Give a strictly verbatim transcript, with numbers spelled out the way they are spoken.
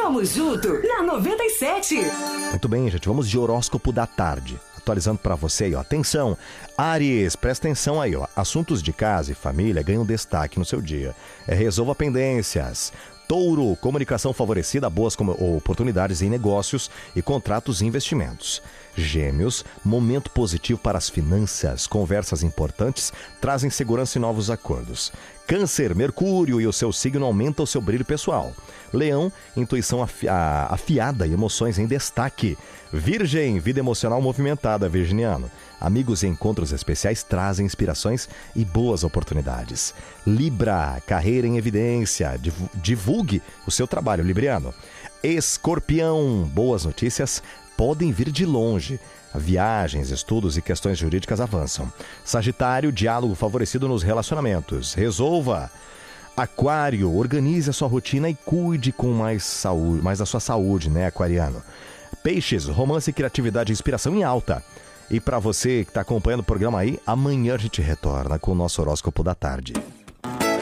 Tamo junto na noventa e sete. Muito bem, gente, vamos de horóscopo da tarde. Atualizando pra você aí, ó. Atenção, Áries, presta atenção aí, ó. Assuntos de casa e família ganham destaque no seu dia. É, resolva pendências. Touro, comunicação favorecida, boas oportunidades em negócios e contratos e investimentos. Gêmeos, momento positivo para as finanças, conversas importantes trazem segurança e novos acordos. Câncer, Mercúrio e o seu signo aumenta o seu brilho pessoal. Leão, intuição afi- afiada e emoções em destaque. Virgem, vida emocional movimentada, virginiano. Amigos e encontros especiais trazem inspirações e boas oportunidades. Libra, carreira em evidência, divulgue o seu trabalho, libriano. Escorpião, boas notícias podem vir de longe. Viagens, estudos e questões jurídicas avançam. Sagitário, diálogo favorecido nos relacionamentos. Resolva. Aquário, organize a sua rotina e cuide com mais saúde, mais da sua saúde, né, aquariano? Peixes, romance, criatividade e inspiração em alta. E para você que está acompanhando o programa aí, amanhã a gente retorna com o nosso horóscopo da tarde.